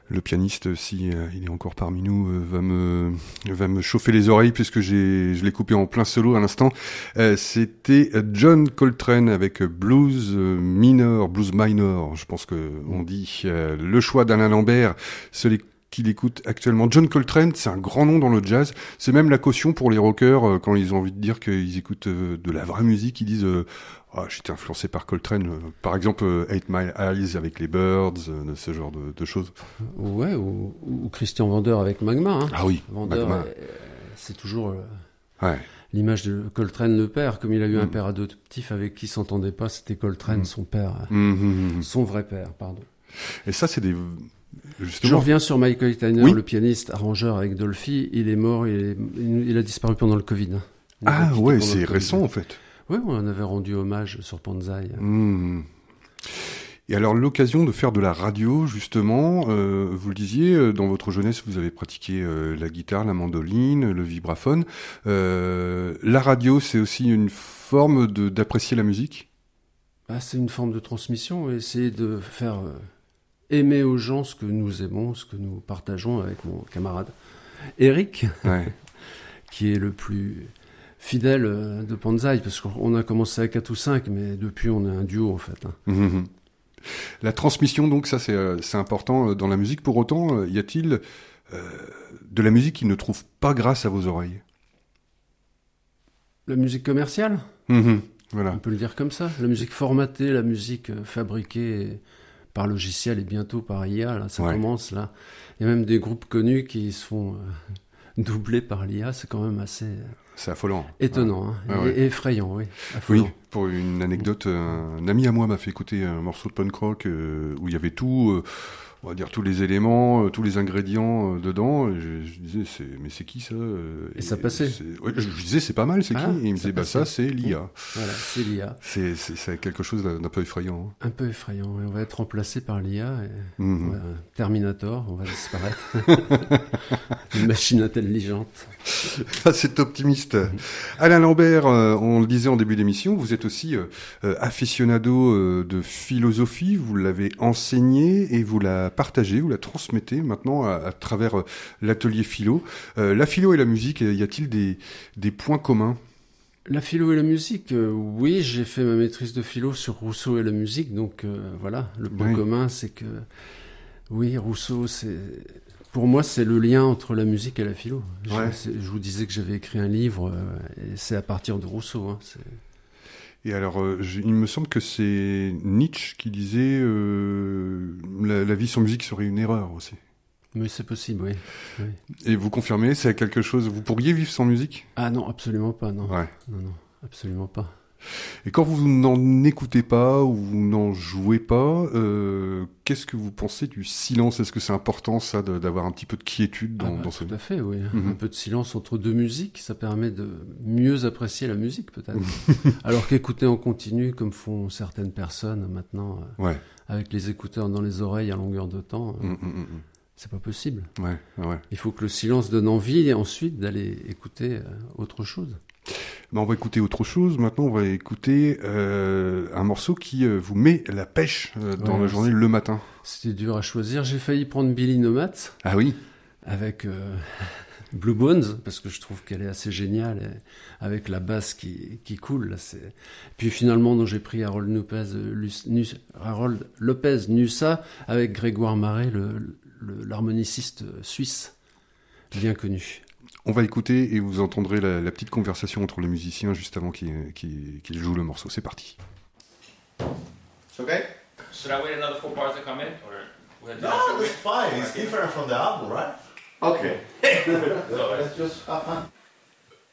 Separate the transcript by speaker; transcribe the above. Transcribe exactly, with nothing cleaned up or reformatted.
Speaker 1: le pianiste, si euh, il est encore parmi nous, euh, va me va me chauffer les oreilles puisque j'ai je l'ai coupé en plein solo à l'instant. Euh, c'était John Coltrane avec Blues Minor, Blues Minor, je pense que on dit. Euh, le choix d'Alain Lambert, celui qu'il écoute actuellement. John Coltrane, c'est un grand nom dans le jazz. C'est même la caution pour les rockers euh, quand ils ont envie de dire qu'ils écoutent euh, de la vraie musique. Ils disent euh, oh, j'étais influencé par Coltrane. Euh, par exemple, euh, Eight Mile Eyes avec les Birds, euh, ce genre de, de choses.
Speaker 2: Ouais, ou, ou Christian Vander avec Magma. Hein.
Speaker 1: Ah oui,
Speaker 2: Vander,
Speaker 1: Magma.
Speaker 2: est, c'est toujours euh,
Speaker 1: ouais.
Speaker 2: l'image de Coltrane le père. Comme il a eu
Speaker 1: mm.
Speaker 2: un père adoptif avec qui il s'entendait pas, c'était Coltrane,
Speaker 1: mm.
Speaker 2: son père.
Speaker 1: Mm, mm, mm.
Speaker 2: Son vrai père, pardon.
Speaker 1: Et ça, c'est des... Justement.
Speaker 2: Je reviens sur Michael Tyner,
Speaker 1: oui.
Speaker 2: le pianiste, arrangeur avec Dolphy. Il est mort, il, est, il a disparu pendant le Covid. Il
Speaker 1: ah ouais, c'est récent en fait.
Speaker 2: Oui, on en avait rendu hommage sur Panzai.
Speaker 1: Mmh. Et alors l'occasion de faire de la radio, justement, euh, vous le disiez, dans votre jeunesse, vous avez pratiqué euh, la guitare, la mandoline, le vibraphone. Euh, la radio, c'est aussi une forme de, d'apprécier la musique ?
Speaker 2: Ah, c'est une forme de transmission, essayer de faire... Euh... aimer aux gens ce que nous aimons, ce que nous partageons avec mon camarade Eric,
Speaker 1: ouais.
Speaker 2: qui est le plus fidèle de Panzai, parce qu'on a commencé à quatre ou cinq, mais depuis on est un duo en fait.
Speaker 1: Mmh. La transmission, donc, ça c'est, c'est important dans la musique. Pour autant, y a-t-il euh, de la musique qui ne trouve pas grâce à vos oreilles ?
Speaker 2: La musique commerciale ?
Speaker 1: mmh. Voilà.
Speaker 2: On peut le dire comme ça. La musique formatée, la musique fabriquée... par logiciel et bientôt par I A, là, ça ouais. commence là. Il y a même des groupes connus qui se font euh, doubler par l'I A, c'est quand même assez...
Speaker 1: C'est affolant.
Speaker 2: Étonnant, ouais. hein, ouais, et, ouais. effrayant, oui.
Speaker 1: Affolant. Oui, pour une anecdote, un ami à moi m'a fait écouter un morceau de punk rock euh, où il y avait tout... Euh, on va dire tous les éléments, euh, tous les ingrédients euh, dedans. Et je, je disais, c'est, mais c'est qui ça ?
Speaker 2: Et, et ça passait.
Speaker 1: Ouais, je, je disais, c'est pas mal, c'est ah, qui ? Et il me disait, bah ça, c'est l'I A.
Speaker 2: Voilà, c'est l'I A.
Speaker 1: C'est, c'est, c'est quelque chose d'un, d'un peu effrayant. Hein.
Speaker 2: Un peu effrayant. Et on va être remplacé par l'I A. Et
Speaker 1: mm-hmm.
Speaker 2: va, Terminator, on va disparaître. Une machine intelligente.
Speaker 1: Ça, c'est optimiste. Mm-hmm. Alain Lambert, euh, on le disait en début d'émission, vous êtes aussi euh, aficionado euh, de philosophie. Vous l'avez enseigné et vous la partagez, vous la transmettez maintenant à, à travers euh, l'atelier philo. Euh, la philo et la musique, y a-t-il des, des points communs ?
Speaker 2: La philo et la musique, euh, oui, j'ai fait ma maîtrise de philo sur Rousseau et la musique, donc euh, voilà, le point oui. commun, c'est que, oui, Rousseau, c'est, pour moi, c'est le lien entre la musique et la philo. Ouais. Je, je vous disais que j'avais écrit un livre, euh, et c'est à partir de Rousseau, hein, c'est...
Speaker 1: Et alors, euh, je, il me semble que c'est Nietzsche qui disait euh, la, la vie sans musique serait une erreur aussi.
Speaker 2: Mais c'est possible, oui. oui.
Speaker 1: Et vous confirmez, c'est quelque chose... Vous pourriez vivre sans musique ?
Speaker 2: Ah non, absolument pas, non.
Speaker 1: Ouais.
Speaker 2: Non, non, absolument pas.
Speaker 1: Et quand vous n'en écoutez pas ou vous n'en jouez pas, euh, qu'est-ce que vous pensez du silence ? Est-ce que c'est important, ça, de, d'avoir un petit peu de quiétude dans,
Speaker 2: ah bah,
Speaker 1: dans ce...
Speaker 2: Tout à fait, oui. Mm-hmm. Un peu de silence entre deux musiques, ça permet de mieux apprécier la musique, peut-être. Alors qu'écouter en continu, comme font certaines personnes maintenant, euh,
Speaker 1: ouais.
Speaker 2: avec les écouteurs dans les oreilles à longueur de temps... Euh,
Speaker 1: mm-hmm.
Speaker 2: C'est pas possible.
Speaker 1: Ouais, ouais.
Speaker 2: Il faut que le silence donne envie et ensuite d'aller écouter euh, autre chose.
Speaker 1: Ben on va écouter autre chose. Maintenant, on va écouter euh, un morceau qui euh, vous met la pêche euh, dans ouais, la journée le matin.
Speaker 2: C'était dur à choisir. J'ai failli prendre Billy Nomat.
Speaker 1: Ah oui.
Speaker 2: Avec euh, Blue Bones, parce que je trouve qu'elle est assez géniale, et avec la basse qui, qui coule. Là, c'est... Puis finalement, non, j'ai pris Harold Lopez, Nus, Harold Lopez Nussa avec Grégoire Marais, le, le, l'harmoniciste suisse, bien connu.
Speaker 1: On va écouter et vous entendrez la, la petite conversation entre les musiciens juste avant qu'ils, qu'ils, qu'ils jouent le morceau. C'est parti.
Speaker 3: It's okay?
Speaker 4: Should I wait another four bars to come in? Or we have to
Speaker 3: no, that's fine. It's different from the album, right?
Speaker 4: Okay.
Speaker 3: So let's just have fun.